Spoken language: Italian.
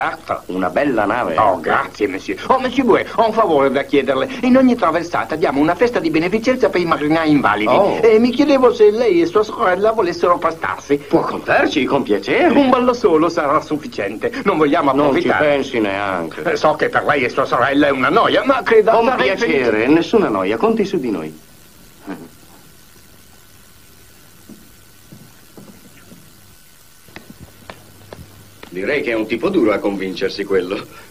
Una bella nave. Oh, grazie, monsieur. Oh, monsieur Bouet, ho un favore da chiederle. In ogni traversata diamo una festa di beneficenza per i marinai invalidi. Oh. E mi chiedevo se lei e sua sorella volessero prestarsi. Può contarci, con piacere. Un ballo solo sarà sufficiente. Non vogliamo Non ci approfittare. pensi neanche. So che per lei e sua sorella è una noia, ma creda... Con sarei piacere, felice. nessuna noia, conti su di noi. Direi che è un tipo duro a convincersi quello.